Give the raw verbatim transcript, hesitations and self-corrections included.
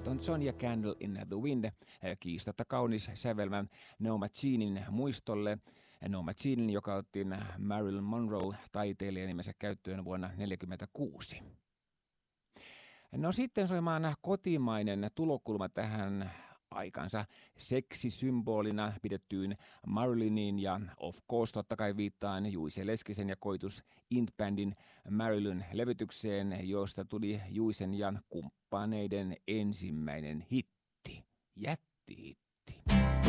Elton John ja Candle in the Wind, kiistatta kaunis sävelmä Norma Jeanin muistolle. Norma Jeanin, joka otti Marilyn Monroe taiteilijan nimensä käyttöön vuonna tuhatyhdeksänsataaneljäkymmentäkuusi. No sitten soimaan kotimainen tulokulma tähän aikansa seksisymbolina pidettyyn Marilyniin ja of course totta kai viittaan Juise Leskisen ja Koitus Int-bändin Marilyn-levytykseen, josta tuli Juisen ja kumppaneiden ensimmäinen hitti, jättihitti.